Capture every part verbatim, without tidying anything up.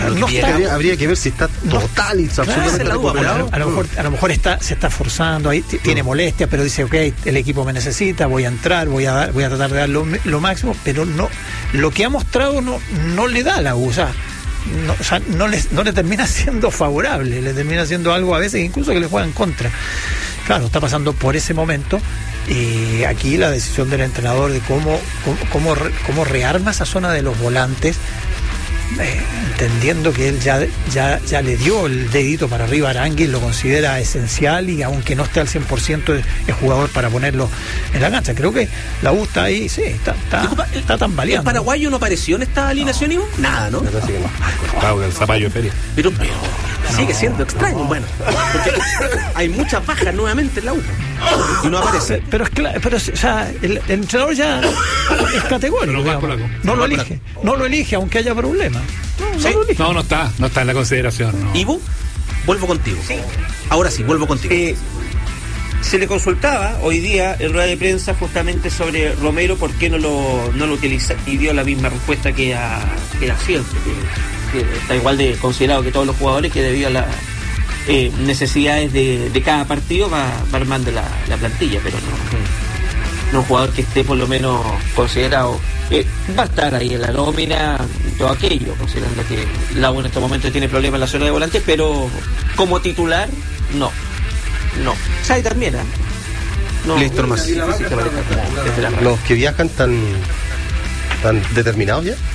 sea, no está, habría, habría que ver si está total y absolutamente claro, recuperado. A, a lo mejor, a lo mejor está, se está forzando, ahí t- tiene molestias, pero dice, ok, el equipo me necesita, voy a entrar, voy a dar, voy a tratar de dar lo, lo máximo, pero no, lo que ha mostrado no, no le da a la U, o sea, no, o sea, no, le, no le termina siendo favorable, le termina siendo algo a veces incluso que le juega en contra. Claro, está pasando por ese momento. Y aquí la decisión del entrenador de cómo, cómo, cómo, re, cómo rearma esa zona de los volantes, eh, entendiendo que él ya, ya, ya le dio el dedito para arriba a Aránguiz, lo considera esencial y aunque no esté al cien por ciento es, es jugador para ponerlo en la cancha. Creo que la U está ahí, sí, está, está, Disculpa, está tambaleando. ¿El paraguayo no apareció en esta alineación, Ivo? No. Nada, ¿no? Pero sí que no. Cortado el zapallo de feria. Pero, pero no. Sigue siendo extraño, bueno, porque hay muchas bajas nuevamente en la U y no aparece. Pero es claro, pero o sea, el, el entrenador ya es categórico. No, no lo elige, no lo elige aunque haya problemas. No, ¿Sí? no, lo elige. no, no está, no está en la consideración. No. Ivo, vuelvo contigo. Sí. Ahora sí, vuelvo contigo. Eh, se le consultaba hoy día en rueda de prensa justamente sobre Romero, por qué no lo, no lo utiliza, y dio la misma respuesta que era, que era siempre, que, que está igual de considerado que todos los jugadores, que debido a las eh, necesidades de, de cada partido va, va armando la, la plantilla, pero no, no un jugador que esté por lo menos considerado, eh, va a estar ahí en la nómina y todo aquello, considerando que la U en estos momentos tiene problemas en la zona de volantes, pero como titular, no. No. Sai también, ¿eh? No. Listo, nomás. Los que viajan tan, tan determinados ya,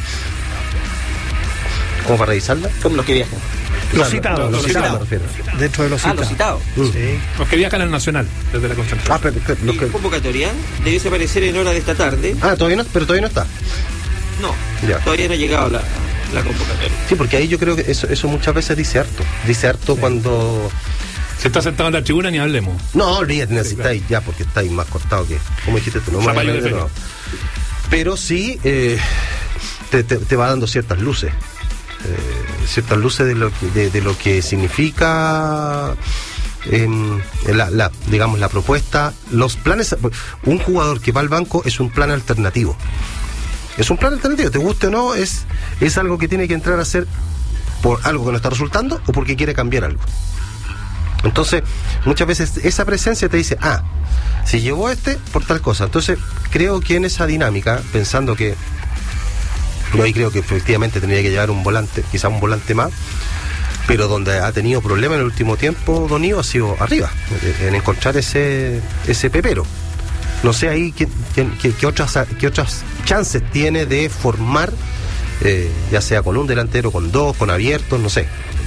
como para revisarla. Como los que viajan. Los citados, los, los citados. citados. Dentro de los Ah, citados. los citados. Mm. Sí. Los que viajan al Nacional, desde la concentración. Ah, pero, pero, los Y que... convocatoria debiese aparecer en hora de esta tarde. ah, todavía no, pero todavía no está. No, Ya. todavía no ha llegado la, la convocatoria. Sí, porque ahí yo creo que eso, eso muchas veces dice harto. Dice harto sí. Cuando... Si está sentado en la tribuna, ni hablemos. No, olvídate, necesitáis ya, porque estáis más cortado que... Como dijiste tú, no me de de no. Pero sí, eh, te, te, te va dando ciertas luces. Eh, ciertas luces de lo que, de, de lo que significa... Eh, la, la, digamos, la propuesta, los planes. Un jugador que va al banco es un plan alternativo. Es un plan alternativo, te guste o no, es, es algo que tiene que entrar a hacer por algo que no está resultando o porque quiere cambiar algo. Entonces, muchas veces esa presencia te dice, ah, si llevó a este, por tal cosa. Entonces, creo que en esa dinámica, pensando que yo ahí creo que efectivamente tendría que llevar un volante, quizá un volante más, pero donde ha tenido problemas en el último tiempo, Don Ivo, ha sido arriba, en encontrar ese ese pepero. No sé ahí qué, qué, qué, otras, qué otras chances tiene de formar, eh, ya sea con un delantero, con dos, con abiertos, no sé.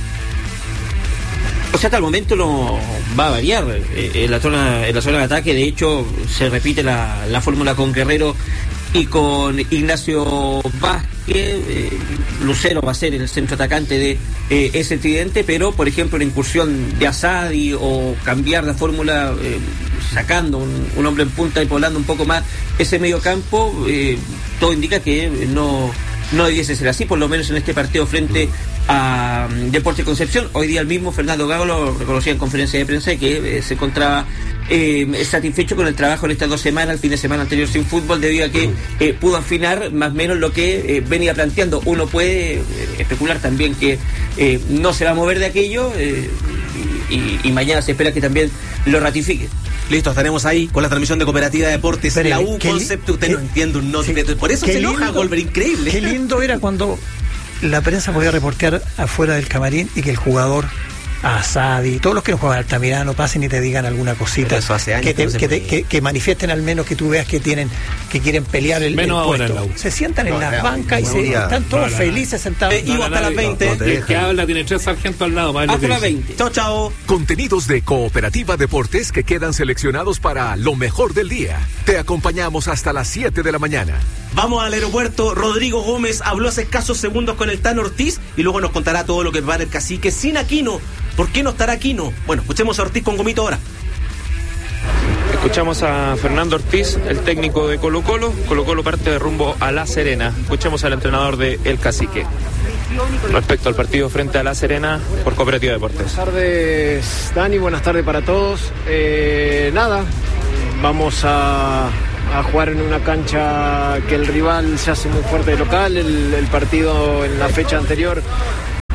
O sea, hasta el momento no va a variar eh, en la zona en la zona de ataque. De hecho, se repite la, la fórmula con Guerrero y con Ignacio Vázquez. Eh, Lucero va a ser el centro atacante de eh, ese tridente, pero por ejemplo una incursión de Asadi o cambiar la fórmula eh, sacando un, un hombre en punta y poblando un poco más ese medio campo, eh, todo indica que no, no debiese ser así, por lo menos en este partido frente a um, Deportes Concepción. Hoy día el mismo Fernando Gago lo reconocía en conferencia de prensa que eh, se encontraba eh, satisfecho con el trabajo en estas dos semanas, el fin de semana anterior sin fútbol, debido a que eh, pudo afinar más o menos lo que eh, venía planteando. Uno puede eh, especular también que eh, no se va a mover de aquello eh, y, y, y mañana se espera que también lo ratifique. Listo, estaremos ahí con la transmisión de Cooperativa de Deportes. Pero, la U Concepto, usted qué, no entiende un no. Sí, por eso se lindo, enoja, Golver, increíble. Qué lindo era cuando la prensa podía reportear afuera del camarín y que el jugador, Asadi, todos los que no juegan al Altamirano pasen y te digan alguna cosita, eso hace años que, te, que, no que, te, que, que manifiesten al menos que tú veas que tienen, que quieren pelear el, menos el ahora puesto. en la U. Se sientan en no, las no, bancas no, y se, no, están todos no, no, felices sentados. Eh, Ivo hasta las veinte. No, el que habla tiene tres sargentos al lado. Hasta las veinte. Chao, chao. Contenidos de Cooperativa Deportes que quedan seleccionados para lo mejor del día. Te acompañamos hasta las siete de la mañana. Vamos al aeropuerto. Rodrigo Gómez habló hace escasos segundos con el Tano Ortiz y luego nos contará todo lo que va en el Cacique sin Aquino. ¿Por qué no estará Aquino? Bueno, escuchemos a Ortiz con Gomito ahora. Escuchamos a Fernando Ortiz, el técnico de Colo Colo. Colo Colo parte de rumbo a La Serena. Escuchemos al entrenador de El Cacique respecto al partido frente a La Serena por Cooperativa Deportes. Buenas tardes, Dani, buenas tardes para todos. Eh, nada, vamos a, a jugar en una cancha que el rival se hace muy fuerte de local. El, el partido en la fecha anterior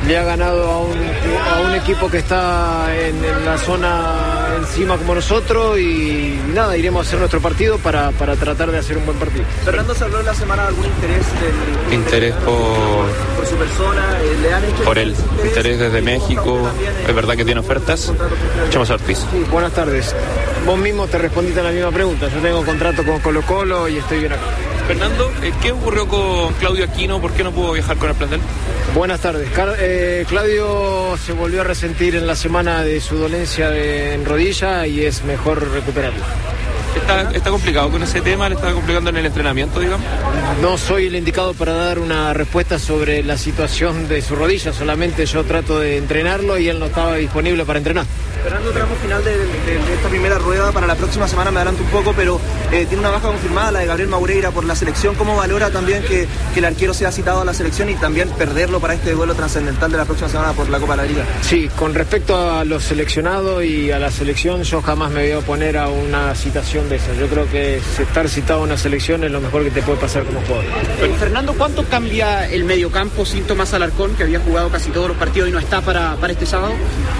le ha ganado a un, a un equipo que está en, en la zona encima como nosotros y nada, iremos a hacer nuestro partido para, para tratar de hacer un buen partido. Fernando, ¿se habló en la semana de algún interés del, Interés por, por su persona? Eh, ¿Le han hecho por el interés desde México? ¿Es verdad que tiene ofertas? Escuchemos a Ortiz. Sí, buenas tardes. Vos mismo te respondiste a la misma pregunta. Yo tengo contrato con Colo Colo y estoy bien acá. Fernando, ¿qué ocurrió con Claudio Aquino? ¿Por qué no pudo viajar con el plantel? Buenas tardes. Car- eh, Claudio se volvió a resentir en la semana de su dolencia de, en rodilla y es mejor recuperarlo. ¿Está, ¿Está complicado con ese tema? ¿Le está complicando en el entrenamiento, digamos? No soy el indicado para dar una respuesta sobre la situación de su rodilla, solamente yo trato de entrenarlo y él no estaba disponible para entrenar. Fernando, tramo final de, de, de esta primera rueda para la próxima semana, me adelanto un poco, pero eh, tiene una baja confirmada, la de Gabriel Maureira por la selección. ¿Cómo valora también que, que el arquero sea citado a la selección y también perderlo para este duelo trascendental de la próxima semana por la Copa de la Liga? Sí, con respecto a los seleccionados y a la selección, yo jamás me voy a oponer a una citación de esa. Yo creo que estar citado a una selección es lo mejor que te puede pasar como jugador. Eh, Fernando, ¿cuánto cambia el mediocampo sin Tomás Alarcón, que había jugado casi todos los partidos y no está para, para este sábado?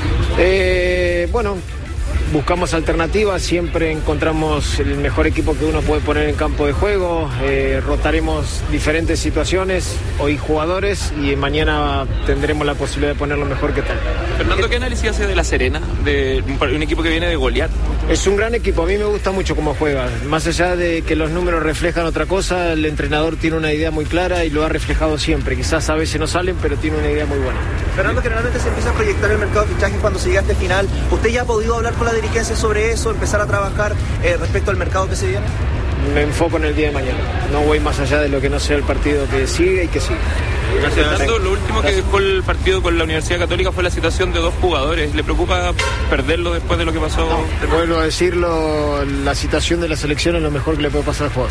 Eh, bueno, buscamos alternativas, siempre encontramos el mejor equipo que uno puede poner en campo de juego, eh, rotaremos diferentes situaciones, hoy jugadores, y mañana tendremos la posibilidad de poner lo mejor que tal. Fernando, ¿qué análisis hace de La Serena, de un, un equipo que viene de golear? Es un gran equipo, a mí me gusta mucho cómo juega, más allá de que los números reflejan otra cosa, el entrenador tiene una idea muy clara y lo ha reflejado siempre, quizás a veces no salen, pero tiene una idea muy buena. Fernando, generalmente se empieza a proyectar el mercado de fichajes cuando se llega a este final. ¿Usted ya ha podido hablar con la dirigencia sobre eso, empezar a trabajar eh, respecto al mercado que se viene? Me enfoco en el día de mañana, no voy más allá de lo que no sea el partido que sigue y que sigue. Gracias, Fernando. Lo último que dejó el partido con la Universidad Católica fue la situación de dos jugadores. ¿Le preocupa perderlo después de lo que pasó? No, vuelvo a decirlo, la situación de la selección es lo mejor que le puede pasar al jugador.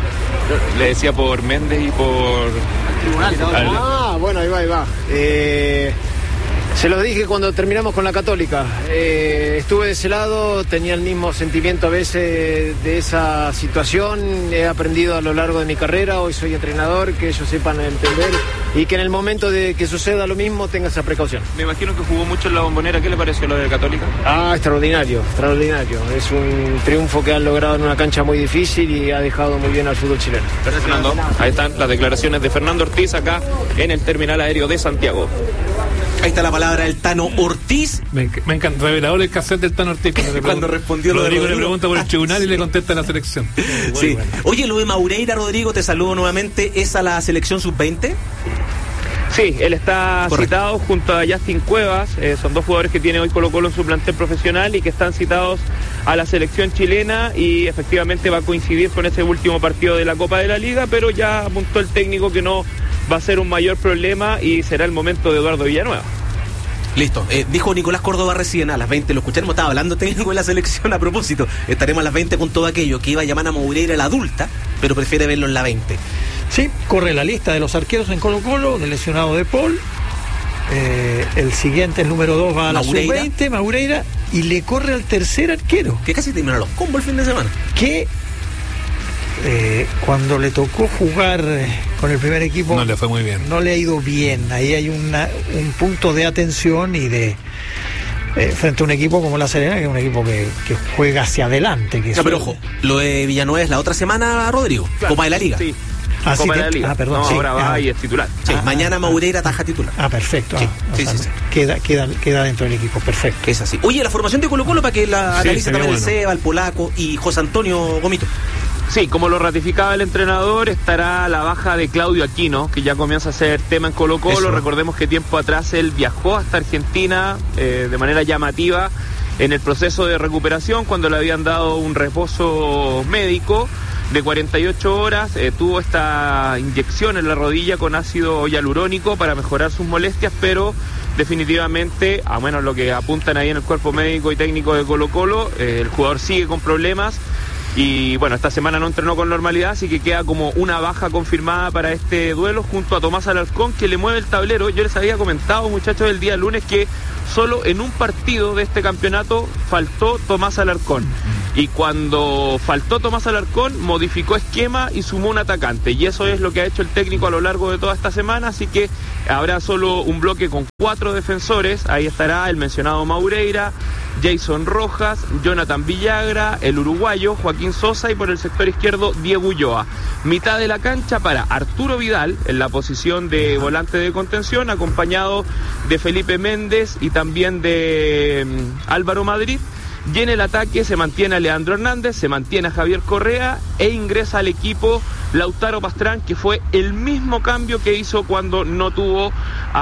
Le decía por Méndez y por... Tribunal. Ah, bueno, ahí va, ahí va. Eh... Se los dije cuando terminamos con la Católica, eh, estuve de ese lado, tenía el mismo sentimiento a veces de esa situación, he aprendido a lo largo de mi carrera, hoy soy entrenador, que ellos sepan entender y que en el momento de que suceda lo mismo tenga esa precaución. Me imagino que jugó mucho en la Bombonera, ¿qué le pareció lo de Católica? Ah, extraordinario, extraordinario, es un triunfo que han logrado en una cancha muy difícil y ha dejado muy bien al fútbol chileno. Gracias, Fernando. Ahí están las declaraciones de Fernando Ortiz acá en el terminal aéreo de Santiago. Ahí está la palabra del Tano Ortiz. Me, me encanta, revelador el cassette del Tano Ortiz. Cuando, cuando respondió lo de Rodrigo, Rodrigo. le pregunta por el tribunal y le contesta la selección. Sí. Bueno. Oye, lo de Maureira, Rodrigo, te saludo nuevamente. ¿Es a la selección sub veinte? Sí, él está Correcto. citado junto a Justin Cuevas, eh, son dos jugadores que tiene hoy Colo Colo en su plantel profesional y que están citados a la selección chilena y efectivamente va a coincidir con ese último partido de la Copa de la Liga, pero ya apuntó el técnico que no va a ser un mayor problema y será el momento de Eduardo Villanueva. Listo, eh, dijo Nicolás Córdoba recién a las veinte, lo escucharemos, estaba hablando técnico de la selección a propósito, estaremos a las veinte con todo aquello, que iba a llamar a Maureira la adulta, pero prefiere verlo en la veinte. Sí, corre la lista de los arqueros en Colo Colo, del lesionado de Paul, eh, el siguiente, el número dos va a la sub veinte, Maureira, y le corre al tercer arquero. Que casi terminó los combos el fin de semana. Que Eh, cuando le tocó jugar eh, con el primer equipo no le fue muy bien, no le ha ido bien, ahí hay una, un punto de atención y de eh, frente a un equipo como La Serena, que es un equipo que, que juega hacia adelante, que no, pero ojo, lo de Villanueva es la otra semana, Rodrigo, claro. Copa de la Liga. Sí. Ah, Copa sí, de la Liga. Ah, perdón, no, sí, ahora va ah, y es titular. Sí, ah, mañana Maureira taja titular. Ah, perfecto. Sí, ah, sí, o sea, sí, sí. Queda, queda, queda dentro del equipo, perfecto. Que es así. Oye, la formación de Colo Colo para que la sí, analice también bueno. el Seba, el Polaco y José Antonio Gomito. Sí, como lo ratificaba el entrenador, estará la baja de Claudio Aquino, que ya comienza a ser tema en Colo Colo. Eso. Recordemos que tiempo atrás él viajó hasta Argentina eh, de manera llamativa en el proceso de recuperación, cuando le habían dado un reposo médico de cuarenta y ocho horas, eh, tuvo esta inyección en la rodilla con ácido hialurónico para mejorar sus molestias, pero definitivamente, a menos lo que apuntan ahí en el cuerpo médico y técnico de Colo Colo, eh, el jugador sigue con problemas. Y bueno, esta semana no entrenó con normalidad, así que queda como una baja confirmada para este duelo junto a Tomás Alarcón, que le mueve el tablero. Yo les había comentado, muchachos, el día lunes que solo en un partido de este campeonato faltó Tomás Alarcón. y cuando faltó Tomás Alarcón modificó esquema y sumó un atacante, y eso es lo que ha hecho el técnico a lo largo de toda esta semana, así que habrá solo un bloque con cuatro defensores. Ahí estará el mencionado Maureira, Jason Rojas, Jonathan Villagra, el uruguayo Joaquín Sosa y por el sector izquierdo Diego Ulloa. Mitad de la cancha para Arturo Vidal en la posición de volante de contención, acompañado de Felipe Méndez y también de um, Álvaro Madrid. Y en el ataque se mantiene a Leandro Hernández, se mantiene a Javier Correa e ingresa al equipo Lautaro Pastrán, que fue el mismo cambio que hizo cuando no tuvo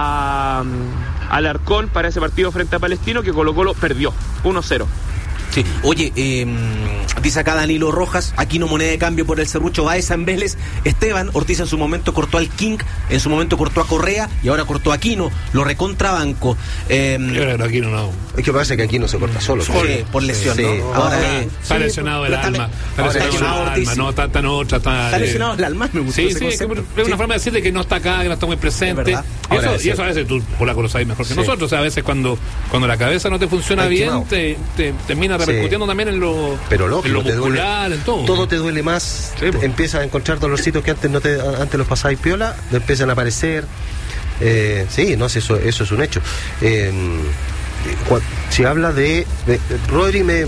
a um, Alarcón para ese partido frente a Palestino, que Colo-Colo perdió uno cero. Sí. Oye, eh, dice acá Danilo Rojas, Aquino moneda de cambio por el Serrucho Baeza en Vélez. Esteban Ortiz en su momento cortó al King, en su momento cortó a Correa y ahora cortó a Aquino, lo recontrabanco. Eh, Pero Aquino no. Es que parece que Aquino se corta solo. Sí, por lesión, sí, ¿no? sí. Ahora, Ahora, eh, está sí, lesionado el está alma. le- Está ahora lesionado lesionado el Ortiz, alma, sí. no está tan otra. Está, Está eh, lesionado el alma, me gustó Sí, ese sí, es, concepto. es una Sí. forma de decirte que no está acá, que no está muy presente. Es verdad. Y Ahora, eso, es y eso a veces tú, por la lo sabes mejor que Sí. nosotros. O sea, a veces cuando, cuando la cabeza no te funciona Está bien, quemado. te, te termina repercutiendo Sí. también en lo, Pero lógico, en lo te duele. muscular, en todo. Todo te duele más, Sí, pues. empiezas a encontrar dolorcitos que antes no te antes los pasabais piola, te empiezan a aparecer. Eh, sí, no sé, eso, eso es un hecho. Eh, cua- si habla de, de Rodri, me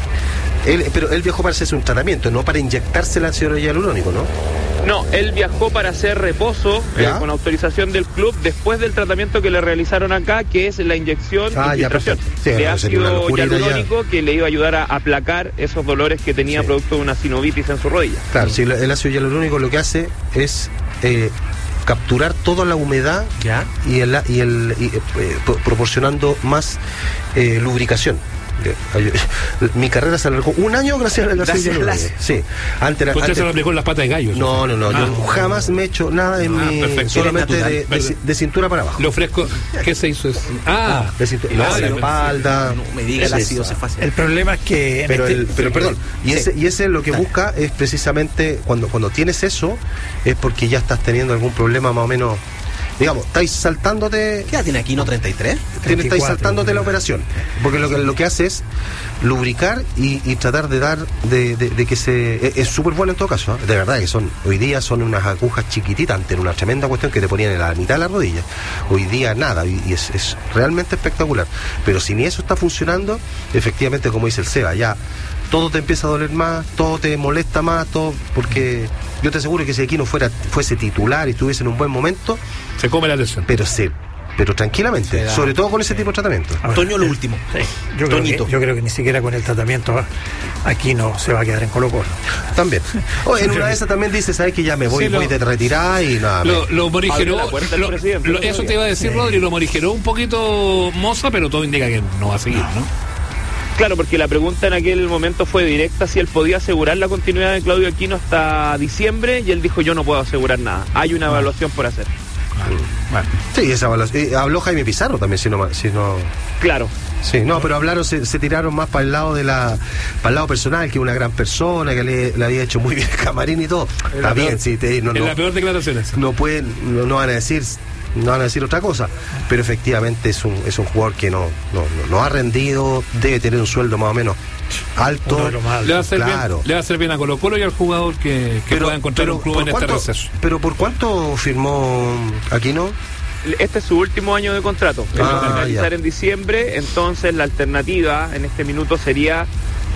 él, pero él viajó para hacerse un tratamiento, no para inyectarse el ácido hialurónico, ¿no? No, él viajó para hacer reposo eh, ¿Ya? con autorización del club después del tratamiento que le realizaron acá, que es la inyección Ah, ya, infiltración perfecto. Sí, de no, sería una ácido locura ir allá. hialurónico que le iba a ayudar a aplacar esos dolores que tenía Sí. producto de una sinovitis en su rodilla. Claro, si el ácido hialurónico lo que hace es eh, capturar toda la humedad ¿Ya? y el, y el y, eh, pro- proporcionando más eh, lubricación. Eh, ay- Mi carrera se alargó un año gracias al Gracias ácido al hialurónico. Sí, antes, era- Usted antes- se lo aplicó en las patas de gallo. eso. no, no, no, Ah. yo jamás me he hecho nada en Ah, mi, perfecto. solamente Eres de, natural. de, de cintura para abajo. Le ofrezco. ¿Qué se hizo? eso? Ah, De cintura- El no, ácido, la espalda. No me diga el Sí, ácido sí. se fácil. El problema es que en Pero, este- el, pero perdón, y Sí. ese, y ese lo que busca es precisamente cuando, cuando tienes eso, es porque ya estás teniendo algún problema más o menos, digamos, estáis saltándote, ¿Qué edad tiene Aquino? ¿treinta y tres? tienes- treinta y estáis cuatro, saltándote la creo. operación, porque lo que, lo que hace es lubricar y, y tratar de dar, de, de- de que se, es- es súper bueno en todo caso, ¿eh? De verdad que son, hoy día son unas agujas chiquititas, antes era una tremenda cuestión que te ponían en la mitad de la rodilla, hoy día nada, y, y es, es realmente espectacular, pero si ni eso está funcionando, efectivamente como dice el Seba, ya todo te empieza a doler más, todo te molesta más, todo, porque yo te aseguro que si Aquino fuera, fuese titular y estuviese en un buen momento, se come la lesión. pero se, pero tranquilamente, Se da. sobre todo con ese tipo de tratamiento. A ver, Toño, lo último. Sí, yo, creo que, Toñito. yo creo que ni siquiera con el tratamiento aquí no se va a quedar en Colo Colo. También. Oye, en una de esas también dice, ¿sabes que ya me voy, Sí, lo- voy de retirada y nada? Lo, me- lo morigeró. Abre la puerta el lo- presidente, lo- ¿no? eso te iba a decir, Rodri, lo morigeró un poquito Moza, pero todo indica que no va a seguir, ¿no? Claro, porque la pregunta en aquel momento fue directa si él podía asegurar la continuidad de Claudio Aquino hasta diciembre, y él dijo: yo no puedo asegurar nada, hay una evaluación por hacer. Bueno. Sí, esa evaluación. Eh, habló Jaime Pizarro también, si no, ma- si no. Claro. Sí, no, pero hablaron, se, se tiraron más para el lado de la, para el lado personal, que una gran persona, que le, le había hecho muy bien el camarín y todo. Es Está la bien, peor- sí, te, no, es no, la peor declaración esa. no pueden, no, no van a decir, no van a decir otra cosa, pero efectivamente es un, es un jugador que no, no, no, no ha rendido, debe tener un sueldo más o menos alto. Uno de los más altos. Le va a hacer Claro. bien, le va a hacer bien a Colo Colo y al jugador que, que pueda encontrar un club ¿por en este cuánto- receso. Pero ¿por cuánto firmó Aquino? Este es su último año de contrato, él Ah, lo va a realizar ya. en diciembre, entonces la alternativa en este minuto sería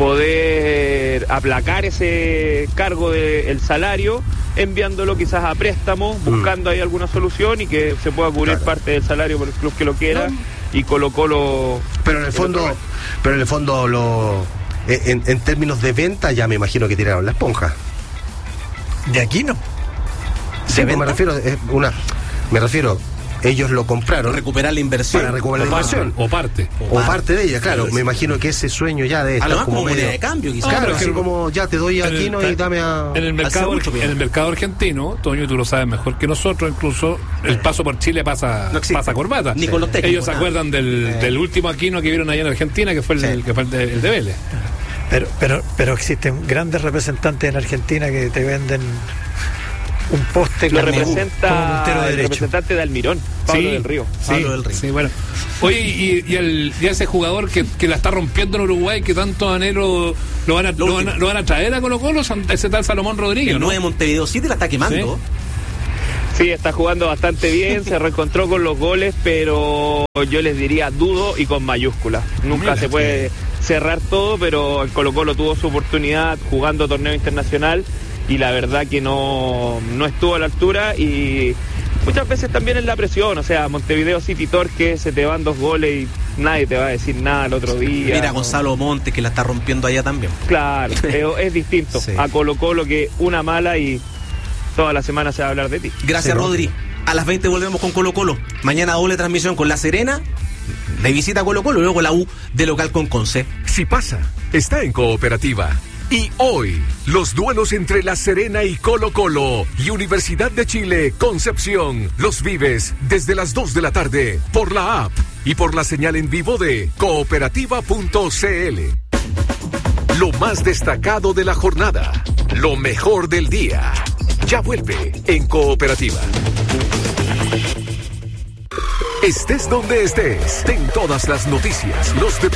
poder aplacar ese cargo del salario, enviándolo quizás a préstamo, buscando ahí alguna solución y que se pueda cubrir Claro. parte del salario por el club que lo quiera, y Colo Colo... Pero en el fondo, pero en el fondo lo en, en términos de venta ya me imagino que tiraron la esponja. De aquí no. Sí, pues me refiero es una me refiero ellos lo compraron Recuperar la inversión. para recuperar la O parte, inversión o parte. o parte de ella, claro. Sí, sí. Me imagino que ese sueño ya de A estar lo más como como moneda medio de cambio, quizás. claro, pero así que- como ya te doy a En el- Aquino y dame a En el mercado, mucho bien. en el mercado argentino, Toño, y tú lo sabes mejor que nosotros, incluso el paso por Chile pasa, No existe. pasa corbata. Ni con los técnicos, Ellos se nada. acuerdan del, del último Aquino que vieron allá en Argentina, que fue el, Sí. que fue el de, el de Vélez. Pero, pero, pero existen grandes representantes en Argentina que te venden un poste Lo como- como representa puntero el derecho. representante de Almirón, Pablo Sí, del Río. Sí, Pablo del Río. sí, bueno. Oye, y, y, el, y ese jugador que, que la está rompiendo en Uruguay, que tanto anhelo lo van a, lo, van a, lo van a traer a Colo Colo, ese tal Salomón Rodríguez, El ¿no? nueve Montevideo City la está quemando. Sí, está jugando bastante bien, se reencontró con los goles, pero yo les diría dudo y con mayúsculas. Nunca Mira, se puede cerrar todo, pero el Colo Colo tuvo su oportunidad jugando torneo internacional y la verdad que no, no estuvo a la altura y muchas veces también es la presión, o sea, Montevideo City Torque, se te van dos goles y nadie te va a decir nada el otro día. Mira, ¿no? Gonzalo Montes que la está rompiendo allá también. Claro, es, es distinto Sí. a Colo Colo que una mala y toda la semana se va a hablar de ti. Gracias, Sí, Rodri. A las veinte volvemos con Colo Colo. Mañana doble transmisión con La Serena, de visita a Colo Colo, y luego la U de local con Conce. Si pasa, está en Cooperativa. Y hoy, los duelos entre La Serena y Colo Colo y Universidad de Chile, Concepción, los vives desde las dos de la tarde por la app y por la señal en vivo de cooperativa punto c l. Lo más destacado de la jornada, lo mejor del día, ya vuelve en Cooperativa. Estés donde estés, ten todas las noticias, los deportes